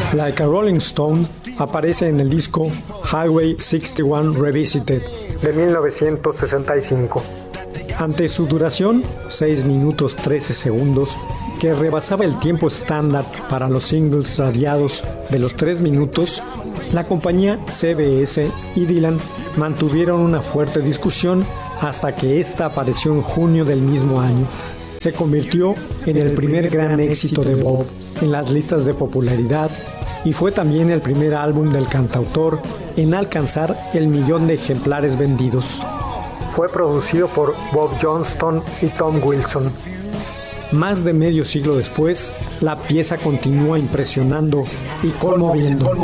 Like a Rolling Stone aparece en el disco Highway 61 Revisited de 1965. Ante su duración, 6 minutos 13 segundos, que rebasaba el tiempo estándar para los singles radiados de los 3 minutos, la compañía CBS y Dylan mantuvieron una fuerte discusión hasta que esta apareció en junio del mismo año. Se convirtió en el primer gran éxito de Bob en las listas de popularidad y fue también el primer álbum del cantautor en alcanzar el 1.000.000 de ejemplares vendidos. Fue producido por Bob Johnston y Tom Wilson. Más de medio siglo después, la pieza continúa impresionando y conmoviendo.